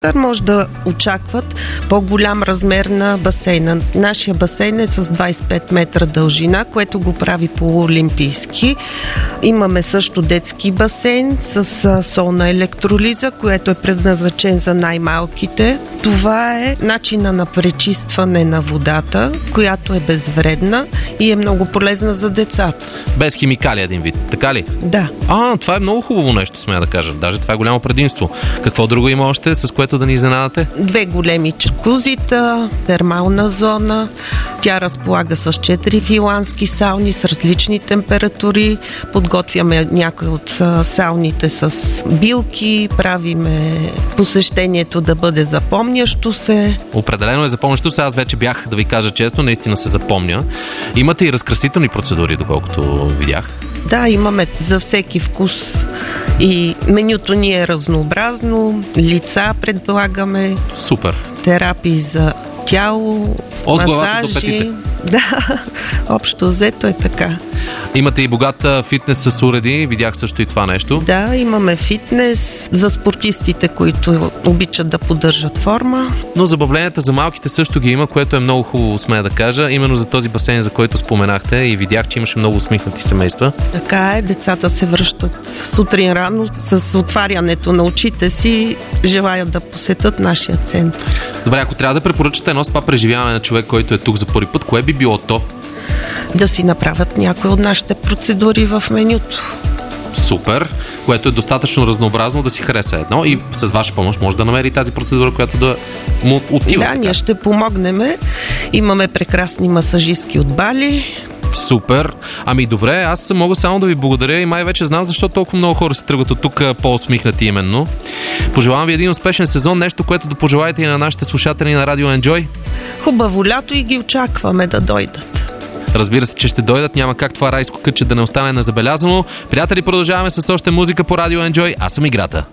може да очакват по-голям размер на басейна. Нашия басейн е с 25 метра дължина, което го прави полуолимпийски. Имаме също детски басейн с солна електролиза, което е предназначен за най-малките. Това е начина на пречистване на водата, която е безвредна и е много полезна за децата. Без химикали един вид, така ли? Да. Това е много хубаво нещо, смея да кажа. Даже това е голямо предимство. Какво друго има още, с което да ни изненадате? 2 големи джакузита, термална зона. Тя разполага с 4 финландски сауни с различни температури. Подготвяме някои от сауните с билки, правиме посещението да бъде запомнящо се. Определено е запомнящо се. Аз вече бях, да ви кажа честно, наистина се запомня. Имате и разкрасителни процедури, доколкото видях. Да, имаме за всеки вкус и менюто ни е разнообразно. Лица предлагаме. Супер. Терапии за тяло, от масажи. До петите. Да, общо взето е така. Имате и богат фитнес с уреди, видях също и това нещо. Да, имаме фитнес за спортистите, които обичат да поддържат форма. Но забавленията за малките също ги има, което е много хубаво, смея да кажа. Именно за този басейн, за който споменахте, и видях, че имаше много усмихнати семейства. Така е, децата се връщат сутрин рано с отварянето на очите си, желаят да посетят нашия център. Добре, ако трябва да препоръчате едно спа преживяване на човек, който е тук за първи път, кое би било то? Да си направят някои от нашите процедури в менюто. Супер, което е достатъчно разнообразно да си хареса едно и с ваша помощ може да намери тази процедура, която да му отива. Да, ние ще помогнем. Имаме прекрасни масажистки от Бали. Супер. Ами добре, аз мога само да ви благодаря и май вече знам защо толкова много хора се тръгват от тук по-усмихнати именно. Пожелавам ви един успешен сезон, нещо, което да пожелаете и на нашите слушатели на Радио Enjoy. Хубаво лято и ги очакваме да дойдат. Разбира се, че ще дойдат, няма как това райско кътче да не остане незабелязано. Приятели, продължаваме с още музика по Радио Enjoy. Аз съм Играта.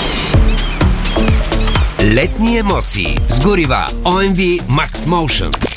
Летни емоции с горива OMV Max Motion.